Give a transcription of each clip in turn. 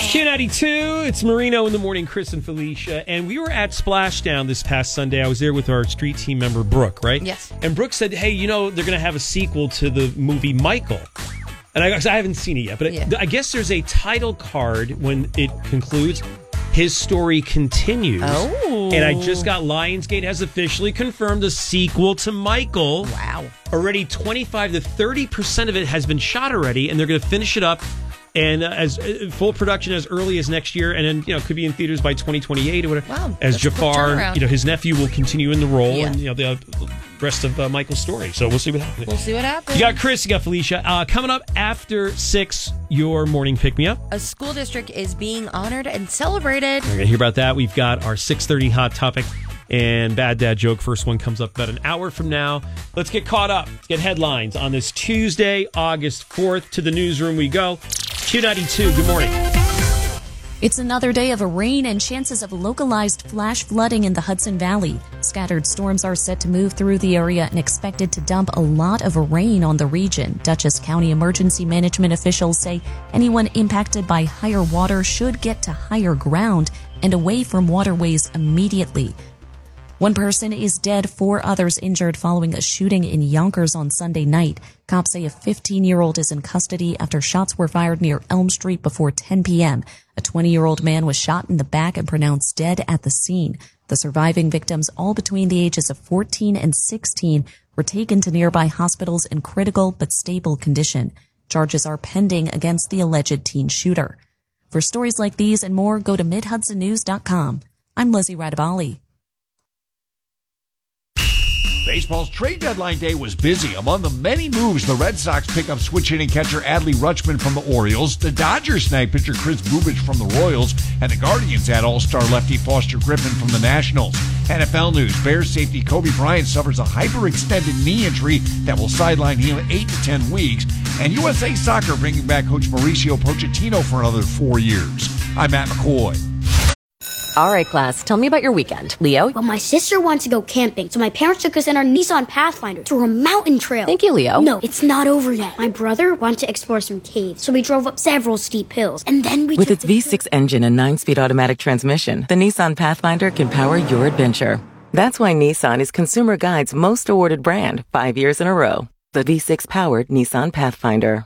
Q92, it's Marino in the morning, Chris and Felicia. And we were at Splashdown this past Sunday. I was there with our street team member, Brooke, right? Yes. And Brooke said, hey, you know, they're going to have a sequel to the movie Michael. And I haven't seen it yet, but I guess there's a title card when it concludes. His story continues. Oh. And I just got Lionsgate has officially confirmed a sequel to Michael. Wow. Already 25 to 30% of it has been shot already, and they're going to finish it up and as full production as early as next year, and then could be in theaters by 2028 or whatever. Wow, as Jafar, his nephew will continue in the role, and the rest of Michael's story. So we'll see what happens. You got Chris, you got Felicia. Coming up after 6, your morning pick me up. A school district is being honored and celebrated. We're gonna hear about that. We've got our 6:30 hot topic and bad dad joke. First one comes up about an hour from now. Let's get caught up. Let's get headlines on this Tuesday, August 4th. To the newsroom we go. Q92, good morning. It's another day of rain and chances of localized flash flooding in the Hudson Valley. Scattered storms are set to move through the area and expected to dump a lot of rain on the region. Dutchess County emergency management officials say anyone impacted by higher water should get to higher ground and away from waterways immediately. One person is dead, 4 others injured following a shooting in Yonkers on Sunday night. Cops say a 15-year-old is in custody after shots were fired near Elm Street before 10 p.m. A 20-year-old man was shot in the back and pronounced dead at the scene. The surviving victims, all between the ages of 14 and 16, were taken to nearby hospitals in critical but stable condition. Charges are pending against the alleged teen shooter. For stories like these and more, go to MidHudsonNews.com. I'm Lizzie Radabali. Baseball's trade deadline day was busy. Among the many moves, the Red Sox pick up switch hitting catcher Adley Rutschman from the Orioles, the Dodgers snag pitcher Chris Bubich from the Royals, and the Guardians add all-star lefty Foster Griffin from the Nationals. NFL news, Bears safety Kobe Bryant suffers a hyperextended knee injury that will sideline him 8 to 10 weeks, and USA Soccer bringing back coach Mauricio Pochettino for another 4 years. I'm Matt McCoy. All right, class, tell me about your weekend. Leo? Well, my sister wants to go camping, so my parents took us in our Nissan Pathfinder to a mountain trail. Thank you, Leo. No, it's not over yet. My brother wanted to explore some caves, so we drove up several steep hills, and then we With its V6 engine and 9-speed automatic transmission, the Nissan Pathfinder can power your adventure. That's why Nissan is Consumer Guide's most awarded brand 5 years in a row. The V6-powered Nissan Pathfinder.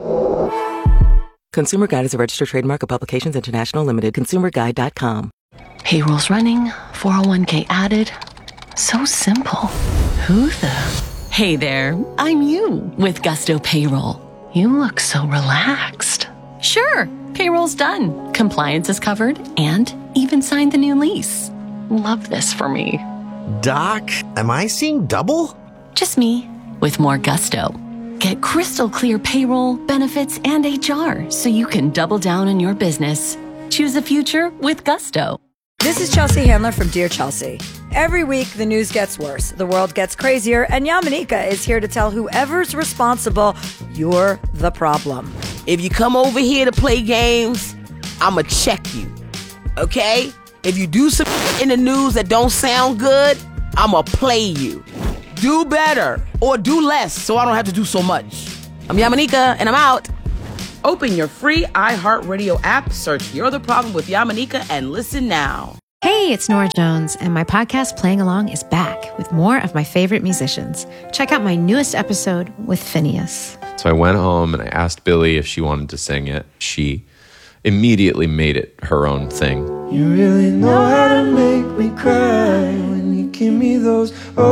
Consumer Guide is a registered trademark of Publications International Limited. ConsumerGuide.com. Payroll's running, 401k added. So simple. Who the? Hey there, I'm you with Gusto Payroll. You look so relaxed. Sure, payroll's done. Compliance is covered and even signed the new lease. Love this for me. Doc, am I seeing double? Just me with more gusto. Get crystal clear payroll, benefits, and HR so you can double down on your business. Choose a future with Gusto. This is Chelsea Handler from Dear Chelsea. Every week, the news gets worse, the world gets crazier, and Yamanika is here to tell whoever's responsible, you're the problem. If you come over here to play games, I'ma check you, okay? If you do some in the news that don't sound good, I'ma play you. Do better, or do less, so I don't have to do so much. I'm Yamanika, and I'm out. Open your free iHeartRadio app, search You're the Problem with Yamanika, and listen now. Hey, it's Nora Jones, and my podcast Playing Along is back with more of my favorite musicians. Check out my newest episode with Phineas. So I went home and I asked Billy if she wanted to sing it. She immediately made it her own thing. You really know how to make me cry when you give me those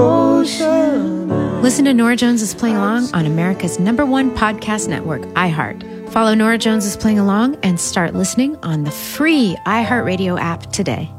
ocean eyes. Listen to Nora Jones' Playing Along on America's #1 podcast network, iHeart. Follow Nora Jones' Playing Along and start listening on the free iHeartRadio app today.